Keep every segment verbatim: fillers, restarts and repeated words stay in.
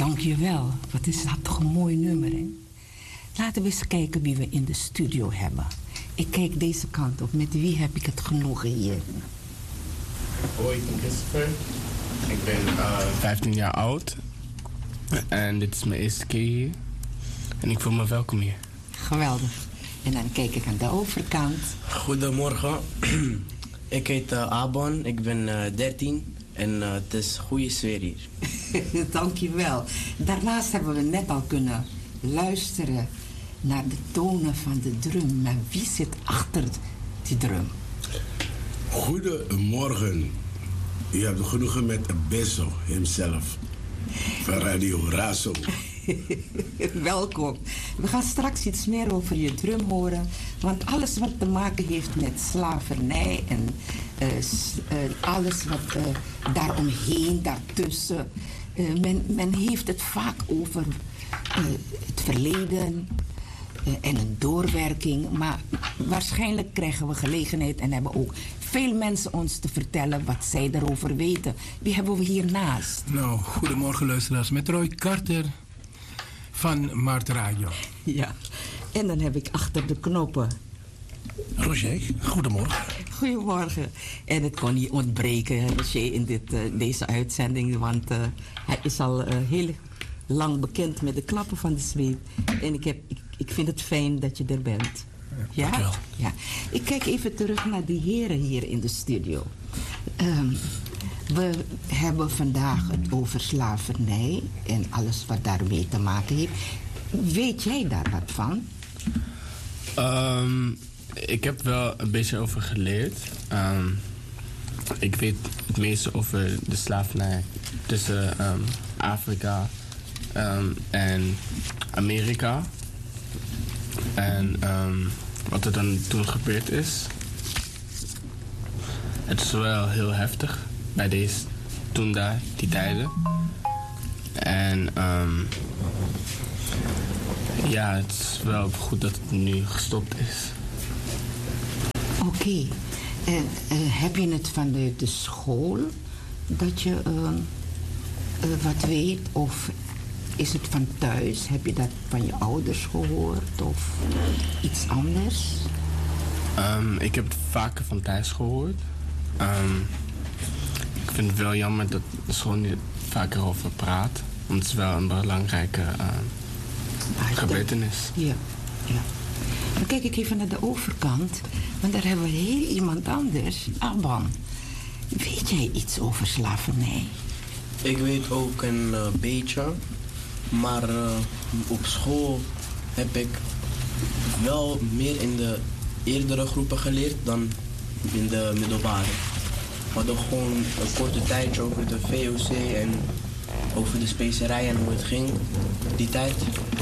Dankjewel. Wat is dat toch een mooi nummer, hè? Laten we eens kijken wie we in de studio hebben. Ik kijk deze kant op. Met wie heb ik het genoegen hier? Hoi, ik ben Christopher. Ik ben uh, vijftien jaar oud. En dit is mijn eerste keer hier. En ik voel me welkom hier. Geweldig. En dan kijk ik aan de overkant. Goedemorgen. Ik heet uh, Abon. Ik ben uh, dertien. En uh, het is goede sfeer hier. Dankjewel. Daarnaast hebben we net al kunnen luisteren naar de tonen van de drum. Maar wie zit achter die drum? Goedemorgen. U hebt genoegen met Besso himself. Van Radio Razo. Welkom. We gaan straks iets meer over je drum horen. Want alles wat te maken heeft met slavernij en uh, s- uh, alles wat uh, daaromheen, daartussen. Uh, men, men heeft het vaak over uh, het verleden uh, en een doorwerking. Maar waarschijnlijk krijgen we gelegenheid en hebben ook veel mensen ons te vertellen wat zij erover weten. Wie hebben we hiernaast? Nou, goedemorgen luisteraars. Met Roy Carter van Mart Radio. Ja, en dan heb ik achter de knoppen Roger, goedemorgen. Goedemorgen. En het kon niet ontbreken, Roger, in dit, uh, deze uitzending. Want uh, hij is al uh, heel lang bekend met de klappen van de zweep. En ik, heb, ik, ik vind het fijn dat je er bent. Ja? Dankjewel. Ja. Ik kijk even terug naar die heren hier in de studio. Um, we hebben vandaag het over slavernij en alles wat daarmee te maken heeft. Weet jij daar wat van? Um, ik heb wel een beetje over geleerd. Um, ik weet het meeste over de slavernij tussen um, Afrika um, en Amerika. En um, wat er dan toen gebeurd is. Het is wel heel heftig bij deze, toen daar, die tijden. En um, ja, het is wel goed dat het nu gestopt is. Oké. Okay. En uh, heb je het vanuit de school dat je uh, uh, wat weet? Of is het van thuis? Heb je dat van je ouders gehoord? Of iets anders? Um, ik heb het vaker van thuis gehoord. Um, ik vind het wel jammer dat de school niet vaker over praat. Want het is wel een belangrijke uh, gebeurtenis. Ja, ja. Dan kijk ik even naar de overkant. Want daar hebben we heel iemand anders. Alban, weet jij iets over slavernij? Ik weet ook een uh, beetje. Maar uh, op school heb ik wel meer in de eerdere groepen geleerd dan in de middelbare. We hadden gewoon een korte tijdje over de V O C en over de specerijen en hoe het ging die tijd.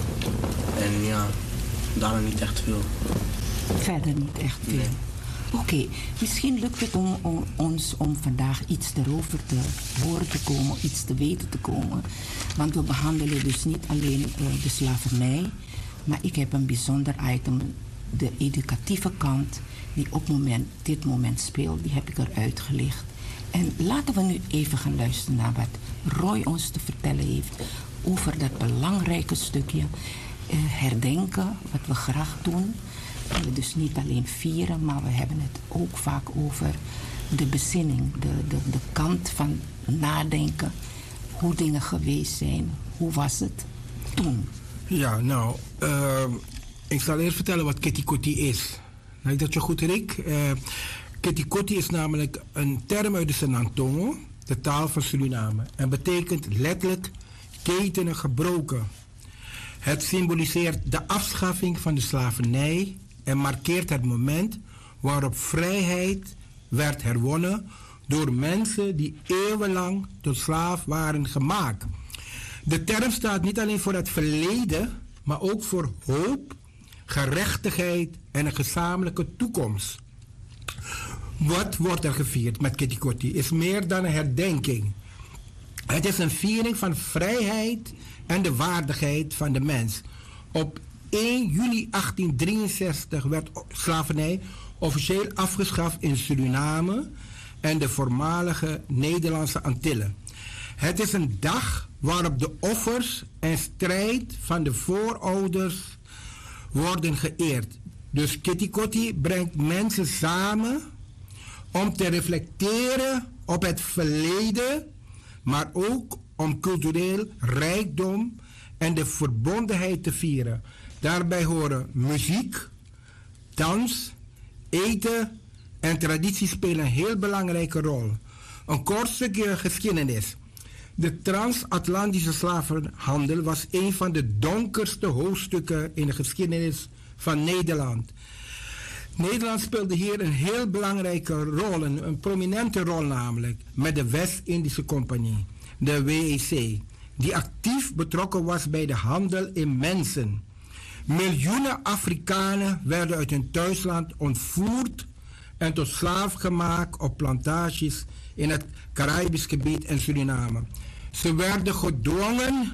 En ja, daarna niet echt veel. Verder niet echt veel. Nee. Oké, okay, misschien lukt het om, om, ons om vandaag iets erover te horen te komen, iets te weten te komen. Want we behandelen dus niet alleen uh, de slavernij, maar ik heb een bijzonder item, de educatieve kant, die op moment, dit moment speelt, die heb ik eruit gelicht. En laten we nu even gaan luisteren naar wat Roy ons te vertellen heeft over dat belangrijke stukje uh, herdenken, wat we graag doen. We dus niet alleen vieren, maar we hebben het ook vaak over de bezinning, de, de, de kant van nadenken, hoe dingen geweest zijn, hoe was het toen? Ja, nou, uh, ik zal eerst vertellen wat Kitty Kotti is. Lijkt dat je goed, Rick? Uh, Kitty Kotti is namelijk een term uit de Senantongo, de taal van Suriname, en betekent letterlijk ketenen gebroken. Het symboliseert de afschaffing van de slavernij en markeert het moment waarop vrijheid werd herwonnen door mensen die eeuwenlang tot slaaf waren gemaakt. De term staat niet alleen voor het verleden, maar ook voor hoop, gerechtigheid en een gezamenlijke toekomst. Wat wordt er gevierd met Kitty Kotti is meer dan een herdenking. Het is een viering van vrijheid en de waardigheid van de mens. Op één juli achttien drieënzestig werd slavernij officieel afgeschaft in Suriname en de voormalige Nederlandse Antillen. Het is een dag waarop de offers en strijd van de voorouders worden geëerd. Dus Kitty Kotti brengt mensen samen om te reflecteren op het verleden, maar ook om cultureel rijkdom en de verbondenheid te vieren. Daarbij horen muziek, dans, eten en traditie spelen een heel belangrijke rol. Een kort stukje geschiedenis. De transatlantische slavenhandel was een van de donkerste hoofdstukken in de geschiedenis van Nederland. Nederland speelde hier een heel belangrijke rol, een, een prominente rol namelijk, met de West-Indische Compagnie, de W E C, die actief betrokken was bij de handel in mensen. Miljoenen Afrikanen werden uit hun thuisland ontvoerd en tot slaaf gemaakt op plantages in het Caribisch gebied en Suriname. Ze werden gedwongen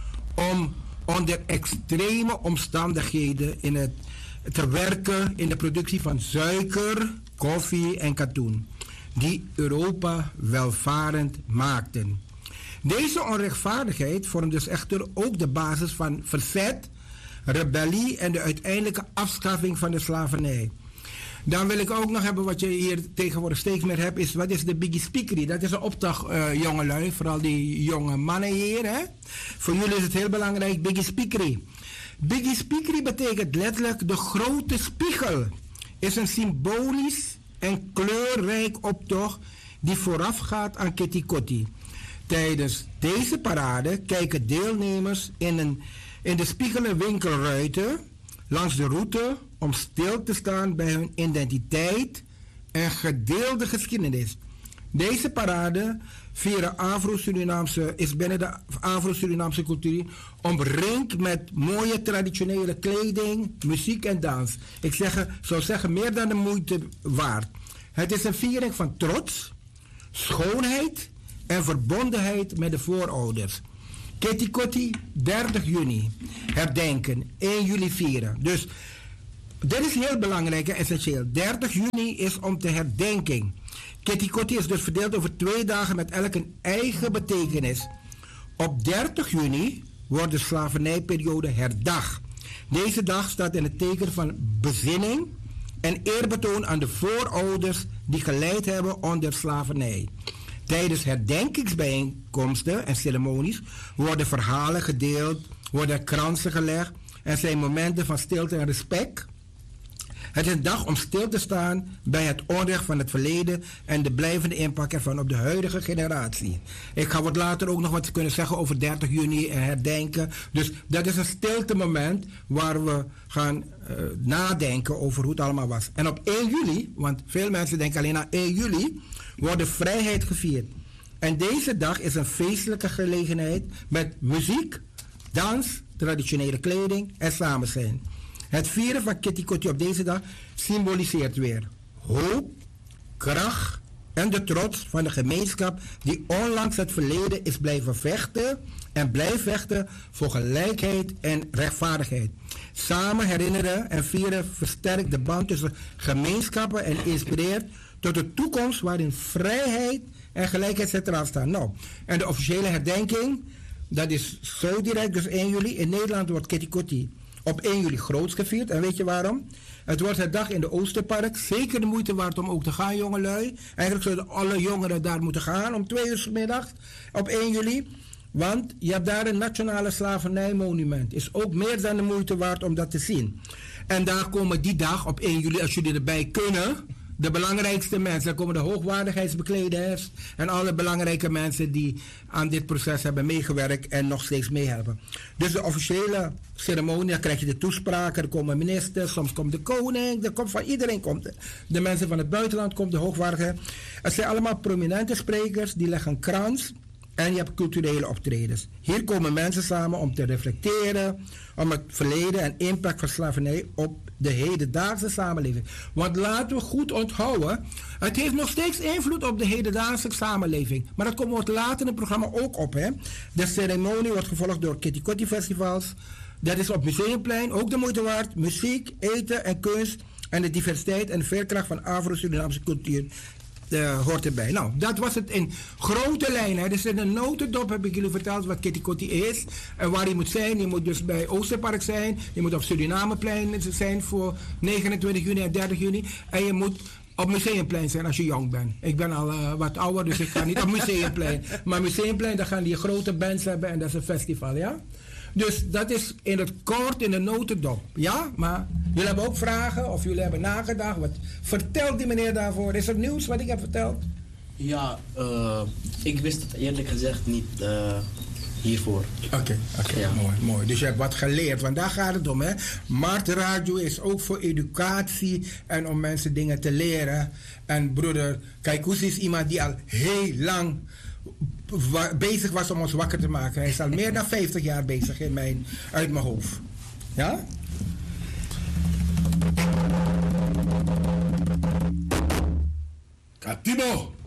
om onder extreme omstandigheden in het, te werken in de productie van suiker, koffie en katoen, die Europa welvarend maakten. Deze onrechtvaardigheid vormt dus echter ook de basis van verzet, rebellie en de uiteindelijke afschaffing van de slavernij. Dan wil ik ook nog hebben wat je hier tegenwoordig steeds meer hebt, is wat is de Biggie Speakery? Dat is een opdracht, uh, jongelui, vooral die jonge mannen hier. Hè? Voor jullie is het heel belangrijk, Biggie Speakery. Biggie Speakery betekent letterlijk de grote spiegel. Is een symbolisch en kleurrijk optocht die voorafgaat aan Kitty Kotti. Tijdens deze parade kijken deelnemers in, een, in de spiegelende winkelruiten langs de route om stil te staan bij hun identiteit en gedeelde geschiedenis. Deze parade vieren Afro-Surinaamse, is binnen de Afro-Surinaamse cultuur omringd met mooie traditionele kleding, muziek en dans. Ik zeg, zou zeggen meer dan de moeite waard. Het is een viering van trots, schoonheid en verbondenheid met de voorouders. Kitty Kotti, dertig juni. Herdenken, één juli vieren. Dus dit is heel belangrijk en essentieel. dertig juni is om te herdenken. Kitty Kotti is dus verdeeld over twee dagen met elk een eigen betekenis. Op dertig juni wordt de slavernijperiode herdacht. Deze dag staat in het teken van bezinning en eerbetoon aan de voorouders die geleid hebben onder slavernij. Tijdens herdenkingsbijeenkomsten en ceremonies worden verhalen gedeeld, worden kransen gelegd en zijn momenten van stilte en respect. Het is een dag om stil te staan bij het onrecht van het verleden en de blijvende impact ervan op de huidige generatie. Ik ga wat later ook nog wat kunnen zeggen over dertig juni en herdenken. Dus dat is een stilte moment waar we gaan uh, nadenken over hoe het allemaal was. En op één juli, want veel mensen denken alleen aan één juli, wordt de vrijheid gevierd. En deze dag is een feestelijke gelegenheid met muziek, dans, traditionele kleding en samen zijn. Het vieren van Kitty Kotti op deze dag symboliseert weer hoop, kracht en de trots van de gemeenschap die ondanks het verleden is blijven vechten en blijft vechten voor gelijkheid en rechtvaardigheid. Samen herinneren en vieren versterkt de band tussen gemeenschappen en inspireert tot een toekomst waarin vrijheid en gelijkheid centraal staan. Nou, en de officiële herdenking, dat is zo direct, dus één juli. In Nederland wordt Kitty Kotti op één juli groots gevierd. En weet je waarom? Het wordt herdacht in de Oosterpark. Zeker de moeite waard om ook te gaan, jongelui. Eigenlijk zouden alle jongeren daar moeten gaan om twee uur 's middags op één juli. Want je hebt daar een nationale slavernijmonument. Is ook meer dan de moeite waard om dat te zien. En daar komen die dag op één juli, als jullie erbij kunnen, de belangrijkste mensen. Daar komen de hoogwaardigheidsbekleders en alle belangrijke mensen die aan dit proces hebben meegewerkt en nog steeds meehelpen. Dus de officiële ceremonie, dan krijg je de toespraken, er komen ministers, soms komt de koning, er komt van iedereen komt. De mensen van het buitenland komt, de hoogwaardigheid. Het zijn allemaal prominente sprekers, die leggen een krans. En je hebt culturele optredens. Hier komen mensen samen om te reflecteren om het verleden en impact van slavernij op de hedendaagse samenleving. Want laten we goed onthouden, het heeft nog steeds invloed op de hedendaagse samenleving. Maar dat komt later in het programma ook op. Hè? De ceremonie wordt gevolgd door Kitty Kotti festivals. Dat is op Museumplein ook de moeite waard. Muziek, eten en kunst en de diversiteit en de veerkracht van Afro-Surinaamse cultuur uh, hoort erbij. Nou, dat was het in grote lijnen. Dus in een notendop heb ik jullie verteld wat Kitty Kotti is. En waar je moet zijn. Je moet dus bij Oosterpark zijn. Je moet op Surinameplein zijn voor negenentwintig juni en dertig juni. En je moet op Museumplein zijn als je jong bent. Ik ben al uh, wat ouder, dus ik ga niet op Museumplein. Maar Museumplein, daar gaan die grote bands hebben en dat is een festival, ja? Dus dat is in het kort, in de notendop. Ja, maar jullie hebben ook vragen of jullie hebben nagedacht. Wat vertelt die meneer daarvoor? Is er nieuws wat ik heb verteld? Ja, uh, ik wist het eerlijk gezegd niet uh, hiervoor. Oké, okay, okay, ja. mooi, mooi. Dus je hebt wat geleerd, want daar gaat het om, hè. Mart Radio is ook voor educatie en om mensen dingen te leren. En broeder, kijk, hoe is iemand die al heel lang bezig was om ons wakker te maken. Hij is al meer dan vijftig jaar bezig in mijn, uit mijn hoofd. Ja? Katimo!